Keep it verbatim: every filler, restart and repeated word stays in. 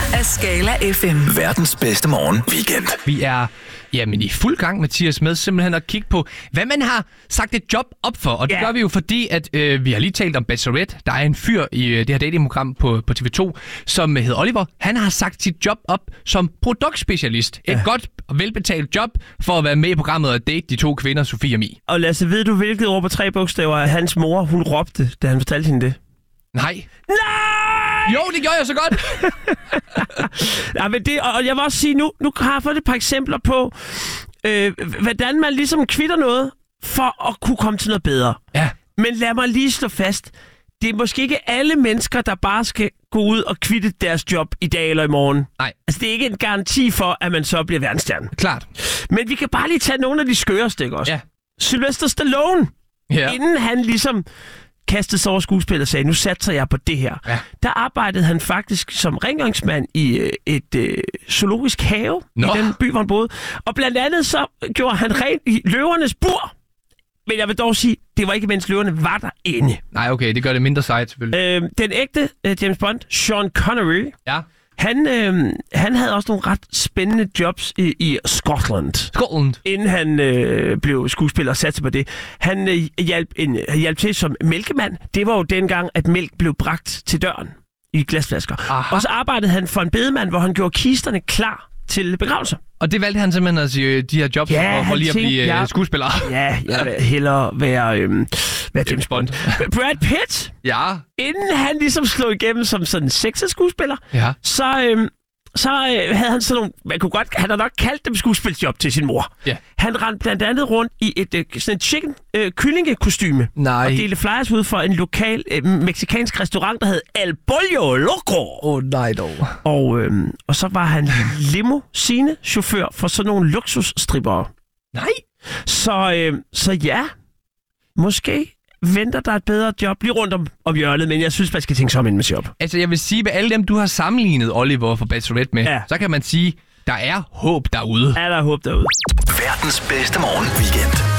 af Skala F M. Verdens bedste morgen weekend. Vi er jamen, i fuld gang, Mathias, med simpelthen at kigge på, hvad man har sagt et job op for. Og det yeah. gør vi jo, fordi at øh, vi har lige talt om Bachelorette. Der er en fyr i øh, det her datingprogram på, på T V to, som hedder Oliver. Han har sagt sit job op som produktspecialist. Et yeah. godt og velbetalt job for at være med i programmet og date de to kvinder, Sofie og Mi. Og Lasse, ved du, hvilket ord på tre bogstaver hans mor, hun råbte, da han fortalte hende det? Nej. Nej! Jo, det gør jeg så godt. ja, men det, og jeg vil også sige, nu, nu har jeg fået et par eksempler på, øh, hvordan man ligesom kvitter noget, for at kunne komme til noget bedre. Ja. Men lad mig lige slå fast, det er måske ikke alle mennesker, der bare skal gå ud og kvitte deres job i dag eller i morgen. Nej. Altså, det er ikke en garanti for, at man så bliver verdensstjerne. Klart. Men vi kan bare lige tage nogle af de skøreste, ikke også? Ja. Sylvester Stallone, ja. inden han ligesom kastede sig over skuespil og sagde, nu satser jeg på det her. Ja. Der arbejdede han faktisk som rengøringsmand i øh, et øh, zoologisk have Nå. i den by, hvor han boede. Og blandt andet så gjorde han rent i løvernes bur. Men jeg vil dog sige, det var ikke, mens løverne var derinde. Nej, okay, det gør det mindre sejt selvfølgelig. Øh, den ægte øh, James Bond, Sean Connery, ja. han, øh, han havde også nogle ret spændende jobs i, i Scotland. Scotland. Inden han øh, blev skuespiller og satte på det. Han øh, hjalp, en, hjalp til som mælkemand. Det var jo dengang, at mælk blev bragt til døren i glasflasker. Aha. Og så arbejdede han for en bedemand, hvor han gjorde kisterne klar til begravelser. Og det valgte han simpelthen at sige, de her jobs ja, for lige at tænkte, blive ja, skuespiller. Ja, jeg vil hellere være, øhm, være James Bond. Brad Pitt, ja. inden han ligesom slog igennem som sådan en sexet skuespiller, ja. så, øhm, så øh, havde han sådan nogle, man kunne godt, han har nok kaldt dem skuespilsjob til sin mor. Ja. Han rendte blandt andet rundt i et øh, sådan et chicken øh, kyllingekostyme og delte flyers ud for en lokal øh, mexikansk restaurant, der hed El Pollo Loco. Åh oh, nej dog. Og, øh, og så var han limousine-chauffør for sådan nogle luksusstrippere. Nej. Så, øh, så ja, måske venter der et bedre job lige rundt om, om hjørnet, men jeg synes, man skal tænke sig om inden med job. Altså, jeg vil sige, med alle dem, du har sammenlignet Oliver for Bachelorette med, ja. så kan man sige, der er håb derude. Er der håb derude. Verdens bedste morgen weekend.